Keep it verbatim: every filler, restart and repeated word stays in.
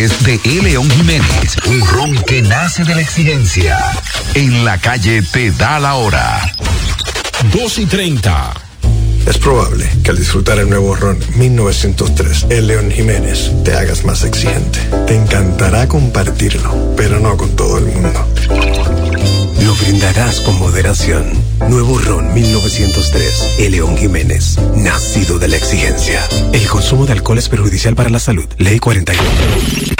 Es de E. León Jiménez, un ron que nace de la exigencia. En la calle te da la hora. dos y treinta. Es probable que al disfrutar el nuevo ron mil novecientos tres E. León Jiménez te hagas más exigente. Te encantará compartirlo, pero no con todo el mundo. Lo brindarás con moderación. Nuevo ron mil novecientos tres E. León Jiménez, nacido de la exigencia. El consumo de alcohol es perjudicial para la salud. Ley cuarenta y uno.